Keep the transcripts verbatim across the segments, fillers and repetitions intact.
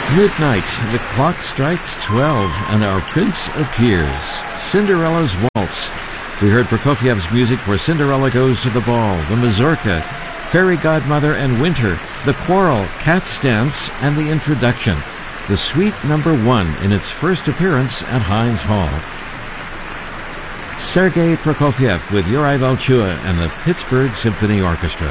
Midnight, the clock strikes twelve, and our prince appears. Cinderella's Waltz. We heard Prokofiev's music for Cinderella Goes to the Ball, The Mazurka, Fairy Godmother and Winter, The Quarrel, Cat's Dance, and The Introduction. The Suite Number One in its first appearance at Heinz Hall. Sergei Prokofiev with Yuri Valchua and the Pittsburgh Symphony Orchestra.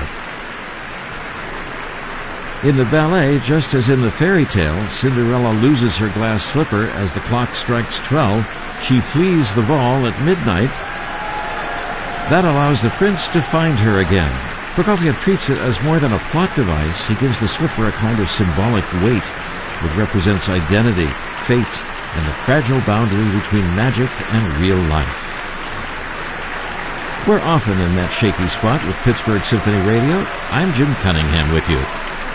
In the ballet, just as in the fairy tale, Cinderella loses her glass slipper as the clock strikes twelve. She flees the ball at midnight. That allows the prince to find her again. Prokofiev treats it as more than a plot device. He gives the slipper a kind of symbolic weight. It represents identity, fate, and the fragile boundary between magic and real life. We're often in that shaky spot with Pittsburgh Symphony Radio. I'm Jim Cunningham with you.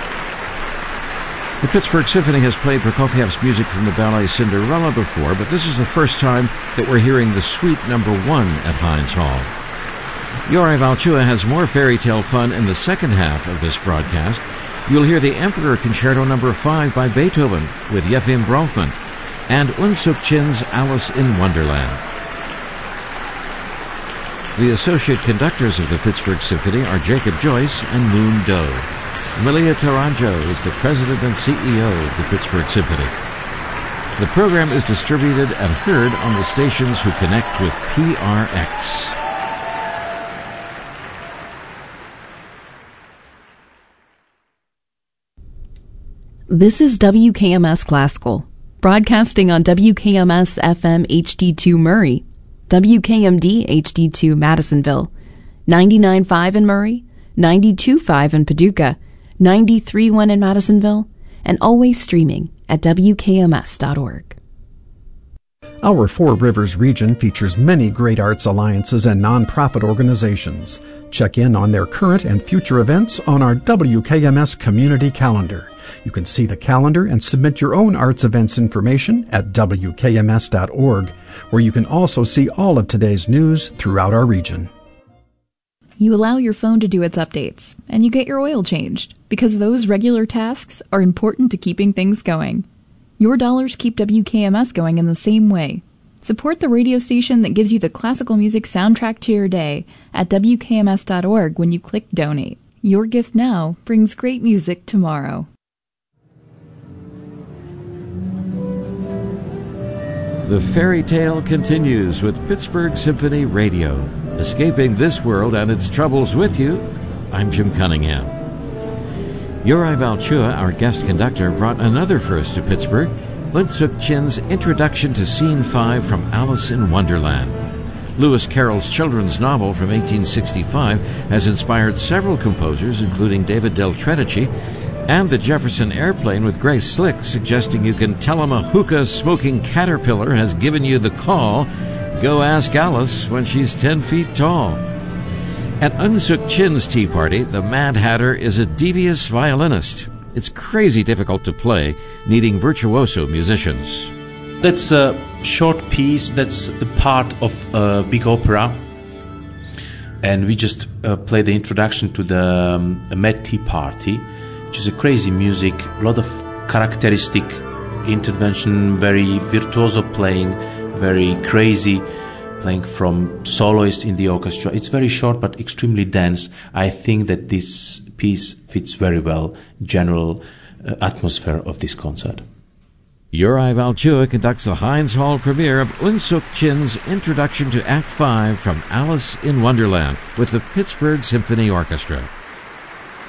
The Pittsburgh Symphony has played Prokofiev's music from the ballet Cinderella before, but this is the first time that we're hearing the Suite Number One at Heinz Hall. Yuri Valchua has more fairy tale fun in the second half of this broadcast. You'll hear the Emperor Concerto Number Five by Beethoven with Yefim Bronfman and Unsuk Chin's Alice in Wonderland. The associate conductors of the Pittsburgh Symphony are Jacob Joyce and Moon Doe. Malia Taranjo is the president and C E O of the Pittsburgh Symphony. The program is distributed and heard on the stations who connect with P R X. This is W K M S Classical, broadcasting on W K M S F M H D two Murray, W K M D H D two Madisonville, ninety-nine point five in Murray, ninety-two point five in Paducah, ninety-three point one in Madisonville, and always streaming at W K M S dot org. Our Four Rivers region features many great arts alliances and nonprofit organizations. Check in on their current and future events on our W K M S community calendar. You can see the calendar and submit your own arts events information at W K M S dot org, where you can also see all of today's news throughout our region. You allow your phone to do its updates, and you get your oil changed, because those regular tasks are important to keeping things going. Your dollars keep W K M S going in the same way. Support the radio station that gives you the classical music soundtrack to your day at W K M S dot org when you click Donate. Your gift now brings great music tomorrow. The fairy tale continues with Pittsburgh Symphony Radio. Escaping this world and its troubles with you, I'm Jim Cunningham. Yuri Valchua, our guest conductor, brought another first to Pittsburgh, Unsuk Chin's Introduction to Scene five from Alice in Wonderland. Lewis Carroll's children's novel from eighteen sixty-five has inspired several composers, including David Del Tredici, and the Jefferson Airplane with Grace Slick, suggesting you can tell him a hookah-smoking caterpillar has given you the call. Go ask Alice when she's ten feet tall. At Unsuk Chin's Tea Party, the Mad Hatter is a devious violinist. It's crazy difficult to play, needing virtuoso musicians. That's a short piece. That's the part of a big opera. And we just uh, play the introduction to the um, Mad Tea Party, which is a crazy music, a lot of characteristic intervention, very virtuoso playing, very crazy playing from soloist in the orchestra. It's very short but extremely dense. I think that this piece fits very well general uh, atmosphere of this concert. Yuri Valchua conducts the Heinz Hall premiere of Unsuk Chin's Introduction to Act five from Alice in Wonderland with the Pittsburgh Symphony Orchestra.